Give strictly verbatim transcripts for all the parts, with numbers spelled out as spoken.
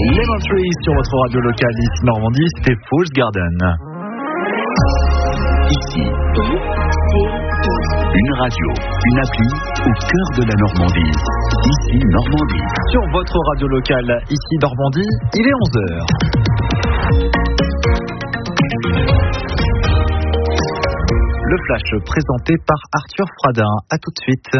Lemon Tree sur votre radio locale ici Normandie, c'était Falls Garden. Ici, une radio, une appli au cœur de la Normandie. Ici Normandie. Sur votre radio locale ici Normandie, il est onze heures. Le flash présenté par Arthur Fradin. À tout de suite.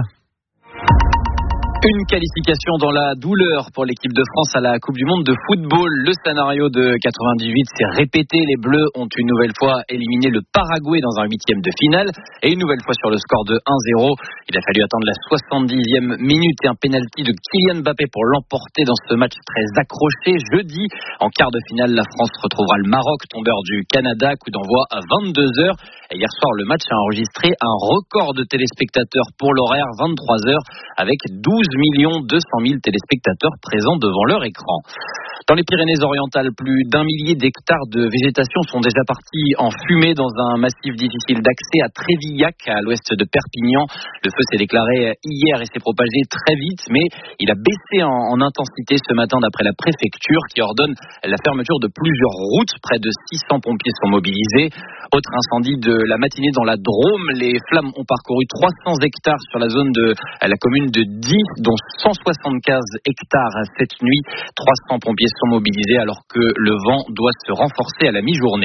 Une qualification dans la douleur pour l'équipe de France à la Coupe du Monde de football. Le scénario de quatre-vingt-dix-huit s'est répété. Les Bleus ont une nouvelle fois éliminé le Paraguay dans un huitième de finale et une nouvelle fois sur le score de un zéro. Il a fallu attendre la soixante-dixième minute et un pénalty de Kylian Mbappé pour l'emporter dans ce match très accroché. Jeudi, en quart de finale, la France retrouvera le Maroc, tombeur du Canada. Coup d'envoi à vingt-deux heures. Et hier soir, le match a enregistré un record de téléspectateurs pour l'horaire, vingt-trois heures, avec douze millions deux cent mille téléspectateurs présents devant leur écran. Dans les Pyrénées-Orientales, plus d'un millier d'hectares de végétation sont déjà partis en fumée dans un massif difficile d'accès à Trévillac, à l'ouest de Perpignan. Le feu s'est déclaré hier et s'est propagé très vite, mais il a baissé en, en intensité ce matin d'après la préfecture qui ordonne la fermeture de plusieurs routes. Près de six cents pompiers sont mobilisés. Autre incendie de la matinée dans la Drôme. Les flammes ont parcouru trois cents hectares sur la zone de la commune de Die, dont cent soixante-quinze hectares cette nuit. trois cents pompiers sont mobilisés alors que le vent doit se renforcer à la mi-journée.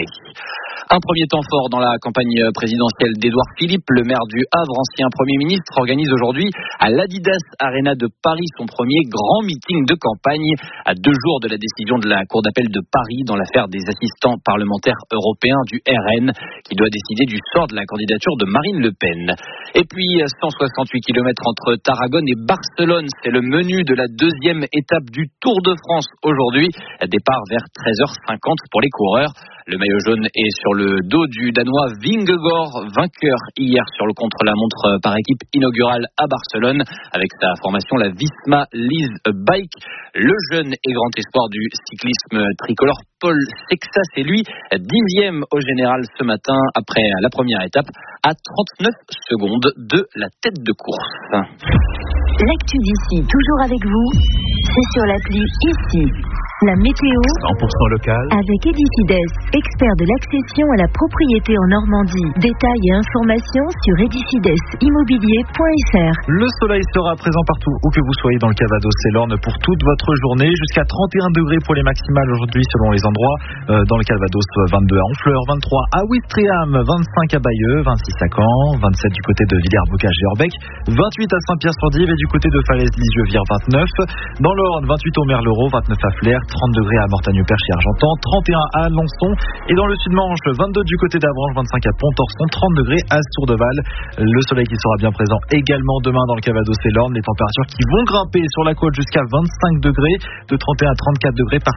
Un premier temps fort dans la campagne présidentielle d'Édouard Philippe. Le maire du Havre, ancien Premier ministre, organise aujourd'hui à l'Adidas Arena de Paris son premier grand meeting de campagne à deux jours de la décision de la Cour d'appel de Paris dans l'affaire des assistants parlementaires européens du R N qui doit décider du sort de la candidature de Marine Le Pen. Et puis cent soixante-huit kilomètres entre Tarragone et Barcelone, c'est le menu de la deuxième étape du Tour de France aujourd'hui. Départ vers treize heures cinquante pour les coureurs. Le maillot jaune est sur le dos du Danois Vingegaard, vainqueur hier sur le contre-la-montre par équipe inaugurale à Barcelone, avec sa formation la Visma Lease Bike. Le jeune et grand espoir du cyclisme tricolore Paul Sexas est lui dixième au général ce matin après la première étape à trente-neuf secondes de la tête de course. L'actu d'ici, toujours avec vous, c'est sur l'appli Ici. La météo cent pour cent local avec Edicides, expert de l'accession à la propriété en Normandie. Détails et informations sur edicides immobilier point f r. Le soleil sera présent partout où que vous soyez dans le Calvados et l'Orne pour toute votre journée, jusqu'à trente et un degrés pour les maximales aujourd'hui selon les endroits. Euh, dans le Calvados, vingt-deux à Honfleur, vingt-trois à Ouistreham, vingt-cinq à Bayeux, vingt-six à Caen, vingt-sept du côté de Villers-Bocage et Orbec, vingt-huit à Saint-Pierre-sur-Dive et du côté de Falaise-Lisieux-Vire, vingt-neuf. Dans l'Orne, vingt-huit au Merlereau, vingt-neuf à Flers, trente degrés à Mortagne-au-Perche et Argentan, trente et un à Alençon et dans le Sud-Manche, vingt-deux du côté d'Avranches, vingt-cinq à Pont-Orson, trente degrés à Sourdeval. Le soleil qui sera bien présent également demain dans le Calvados et l'Orne, les températures qui vont grimper sur la côte jusqu'à vingt-cinq degrés, de trente et un à trente-quatre degrés par